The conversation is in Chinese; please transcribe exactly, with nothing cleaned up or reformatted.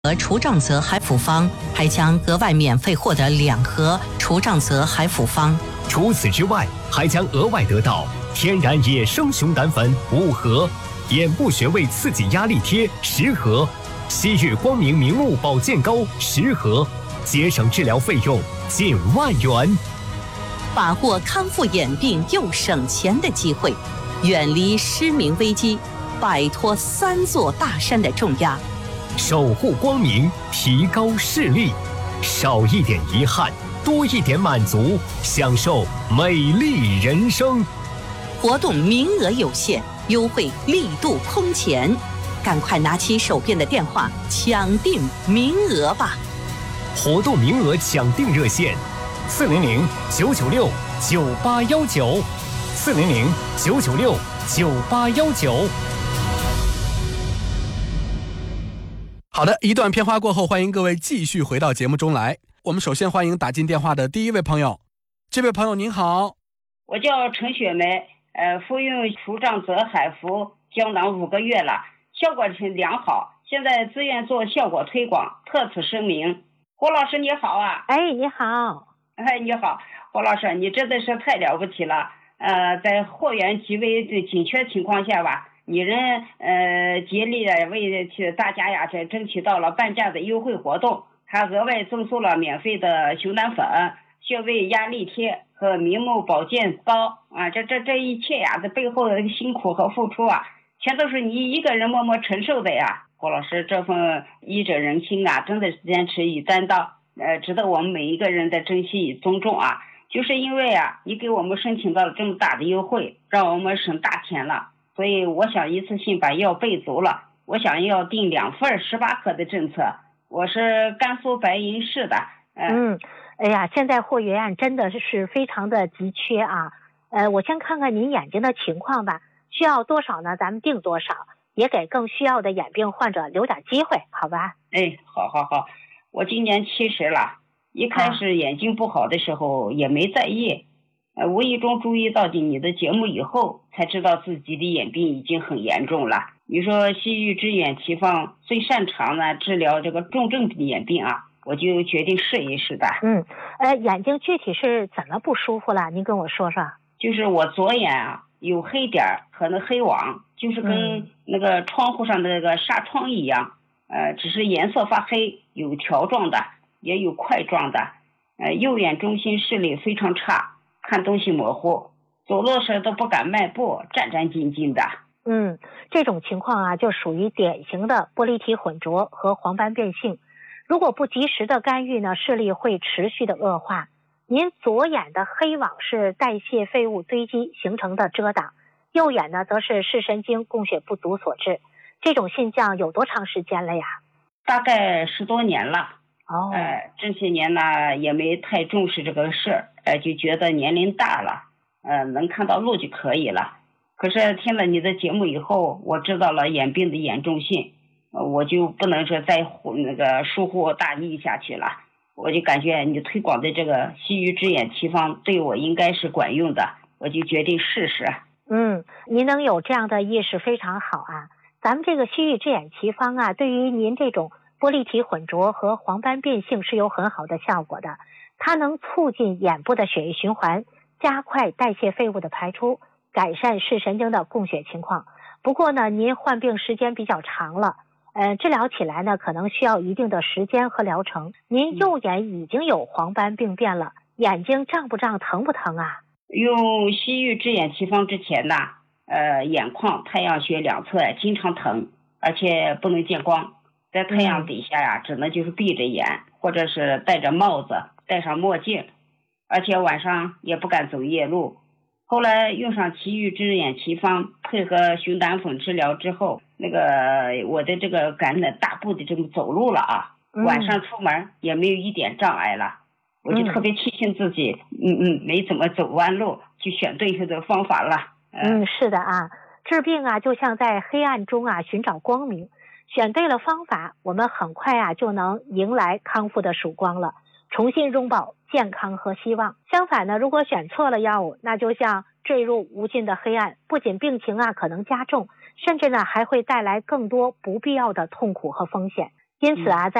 和除障泽海辅方还将额外免费获得两盒除障泽海辅方。 除此之外，还将额外得到天然野生熊胆粉五盒、眼部穴位刺激压力贴十盒、昔日光明明目保健膏十盒，节省治疗费用近万元。 把握康复眼病又省钱的机会，远离失明危机，摆脱三座大山的重压。 守护光明，提高视力，少一点遗憾，多一点满足，享受美丽人生。 活动名额有限，优惠力度空前，赶快拿起手边的电话抢订名额吧！ 活动名额抢订热线：四零零九九六九八幺九，四零零九九六九八幺九。 好的，一段片花过后，欢迎各位继续回到节目中来。我们首先欢迎打进电话的第一位朋友。这位朋友您好。 我叫陈雪梅，呃，服用除障泽海服胶囊五个月了，效果是良好，现在自愿做效果推广，特此声明。胡老师你好啊。 哎，你好。 哎，你好，胡老师，你真的是太了不起了。呃，在货源极为紧缺情况下吧，你人呃竭力的为去大家呀这争取到了半价的优惠活动，还额外赠送了免费的熊胆粉、穴位压力贴和明目保健膏啊！这这这一切呀，这背后的辛苦和付出啊，全都是你一个人默默承受的呀。胡老师这份医者仁心啊，真的是坚持与担当，呃，值得我们每一个人的珍惜与尊重啊！就是因为啊，你给我们申请到了这么大的优惠，让我们省大钱了。所以我想一次性把药备足了，我想要订两份十八克的政策。我是甘肃白银市的。 呃、嗯，哎呀，现在货源真的是非常的急缺啊。呃，我先看看您眼睛的情况吧，需要多少呢？咱们订多少，也给更需要的眼病患者留点机会，好吧？ 哎，好好好，我今年七十了，一开始眼睛不好的时候也没在意。呃，无意中注意到你的节目以后，才知道自己的眼病已经很严重了。你说西域之眼奇方最擅长呢治疗这个重症的眼病啊，我就决定试一试的。 嗯，呃，眼睛具体是怎么不舒服了？您跟我说说。 就是我左眼啊有黑点和那黑网，就是跟那个窗户上的那个纱窗一样，呃，只是颜色发黑，有条状的，也有块状的。呃，右眼中心视力非常差。看东西模糊，走路时都不敢迈步，战战兢兢的。 嗯，这种情况啊，就属于典型的玻璃体混浊和黄斑变性。如果不及时的干预呢，视力会持续的恶化。您左眼的黑网是代谢废物堆积形成的遮挡，右眼呢则是视神经供血不足所致。这种现象有多长时间了呀？ 大概十多年了。 哦， 呃，这些年呢也没太重视这个事儿，呃，就觉得年龄大了，呃，能看到路就可以了。可是听了你的节目以后，我知道了眼病的严重性，呃、我就不能说再那个疏忽大意下去了。我就感觉你推广的这个西域之眼奇方对我应该是管用的，我就决定试试。 嗯，您能有这样的意识非常好啊。咱们这个西域之眼奇方啊，对于您这种玻璃体混浊和黄斑变性是有很好的效果的，它能促进眼部的血液循环，加快代谢废物的排出，改善视神经的供血情况。不过呢，您患病时间比较长了，呃，治疗起来呢可能需要一定的时间和疗程。您右眼已经有黄斑病变了，眼睛胀不胀，疼不疼啊？ 用西域之眼奇方之前呢，呃，眼眶、太阳穴两侧经常疼，而且不能见光。在太阳底下呀、啊，只能就是闭着眼，或者是戴着帽子，戴上墨镜，而且晚上也不敢走夜路。后来用上奇遇之眼奇方，配合熊胆粉治疗之后，那个我的这个敢的大步的这么走路了啊， 嗯、 晚上出门也没有一点障碍了。我就特别庆幸自己，嗯嗯，没怎么走弯路，就选对的方法了。 嗯，是的啊，治病啊，就像在黑暗中啊寻找光明。选对了方法，我们很快啊就能迎来康复的曙光了，重新拥抱健康和希望。相反呢，如果选错了药物，那就像坠入无尽的黑暗，不仅病情啊可能加重，甚至呢还会带来更多不必要的痛苦和风险。 因此啊，在